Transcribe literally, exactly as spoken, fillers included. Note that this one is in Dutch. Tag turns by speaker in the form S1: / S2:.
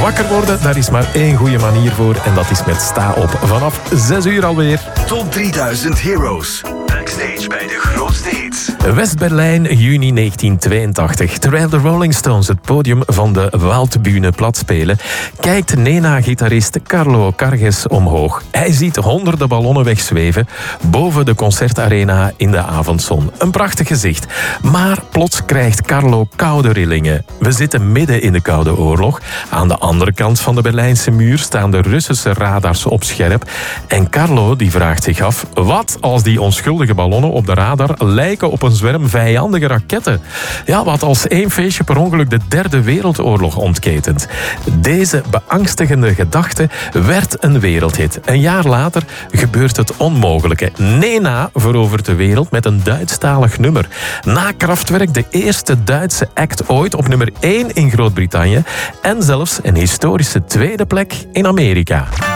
S1: Wakker worden, daar is maar één goede manier voor en dat is met Sta Op. Vanaf zes uur alweer.
S2: Top drieduizend Heroes. Backstage bij de grootste hits.
S1: West-Berlijn, juni negentien tweeëntachtig. Terwijl de Rolling Stones het podium van de Waldbühne plat spelen, kijkt Nena-gitarist Carlo Carges omhoog. Hij ziet honderden ballonnen wegzweven boven de concertarena in de avondzon. Een prachtig gezicht. Maar plots krijgt Carlo koude rillingen. We zitten midden in de Koude Oorlog. Aan de andere kant van de Berlijnse muur staan de Russische radars op scherp. En Carlo die vraagt zich af, wat als die onschuldige ballonnen op de radar lijken op een zwerm vijandige raketten? Ja, wat als één feestje per ongeluk de derde wereldoorlog ontketent? Deze beangstigende gedachte werd een wereldhit. Een jaar later gebeurt het onmogelijke. Nena verovert de wereld met een Duitsstalig nummer. Na Kraftwerk de eerste Duitse act ooit op nummer één in Groot-Brittannië en zelfs een historische tweede plek in Amerika.